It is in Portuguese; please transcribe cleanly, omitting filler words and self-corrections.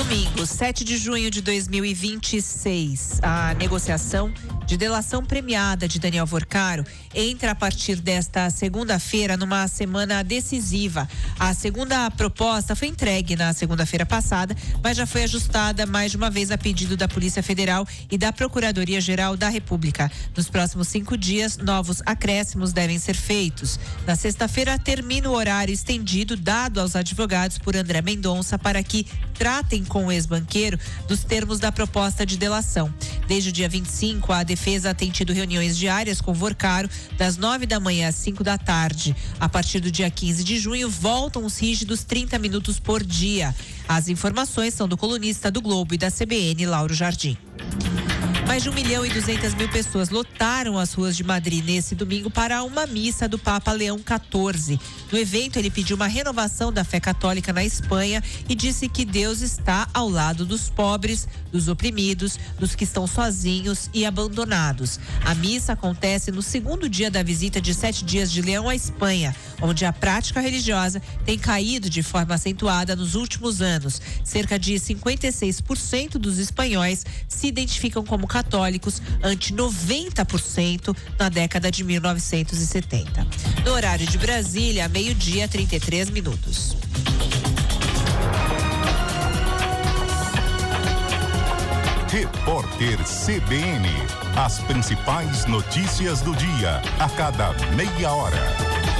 Domingo, 7 de junho de 2026, a negociação de delação premiada de Daniel Vorcaro entra a partir desta segunda-feira numa semana decisiva. A segunda proposta foi entregue na segunda-feira passada, mas já foi ajustada mais de uma vez a pedido da Polícia Federal e da Procuradoria-Geral da República. Nos próximos 5 dias, novos acréscimos devem ser feitos. Na sexta-feira, termina o horário estendido dado aos advogados por André Mendonça para que tratem com o ex-banqueiro dos termos da proposta de delação. Desde o dia 25, a defesa tem tido reuniões diárias com Vorcaro, das 9 da manhã às 5 da tarde. A partir do dia 15 de junho, voltam os rígidos 30 minutos por dia. As informações são do colunista do Globo e da CBN, Lauro Jardim. Mais de 1.200.000 pessoas lotaram as ruas de Madrid nesse domingo para uma missa do Papa Leão XIV. No evento, ele pediu uma renovação da fé católica na Espanha e disse que Deus está ao lado dos pobres, dos oprimidos, dos que estão sozinhos e abandonados. A missa acontece no segundo dia da visita de 7 dias de Leão à Espanha, onde a prática religiosa tem caído de forma acentuada nos últimos anos. Cerca de 56% dos espanhóis se identificam como católicos, ante 90% na década de 1970. No horário de Brasília, meio-dia, 33 minutos. Repórter CBN. As principais notícias do dia, a cada meia hora.